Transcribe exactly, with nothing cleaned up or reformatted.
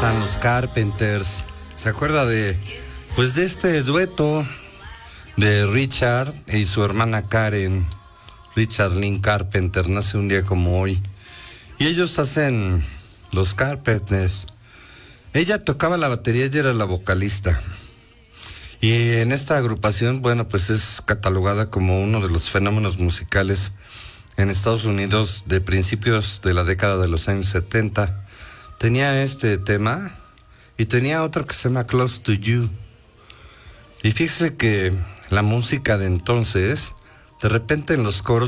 están los Carpenters. ¿Se acuerda de, pues, de este dueto de Richard y su hermana Karen? Richard Lynn Carpenter nace un día como hoy. Y ellos hacen los Carpenters. Ella tocaba la batería y era la vocalista. Y en esta agrupación, bueno, pues es catalogada como uno de los fenómenos musicales en Estados Unidos de principios de la década de los años setenta. Tenía este tema y tenía otro que se llama Close to You. Y fíjese que la música de entonces, de repente en los coros